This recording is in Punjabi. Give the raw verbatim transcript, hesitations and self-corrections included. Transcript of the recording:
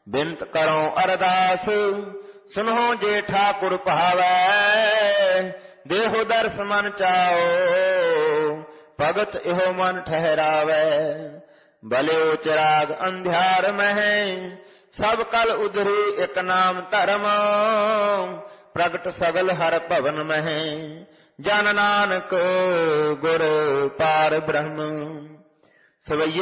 ਬਿਨਤ ਕਰੋ ਅਰਦਾਸ ਸੁਨੋ ਜੇ ਠਾਕੁਰ ਭਾਵੈ। ਦੇਹੋ ਦਰਸ ਮਨ ਚਾਓ ਭਗਤ ਇਹੋ ਮਨ ਠਹਿਰਾਵੈ। ਬਲਿਓ ਚਿਰਾਗ ਅੰਧਿਆਰ ਮਹਿ ਸਭ ਕਲ ਉਧਰੀ ਇਕ ਨਾਮ ਧਰਮ। ਪ੍ਰਗਟ ਸਗਲ ਹਰ ਭਵਨ ਮਹਿ ਜਨ ਨਾਨਕ ਗੁਰ ਪਾਰ ਬ੍ਰਹਮ। ਸਵਈਏ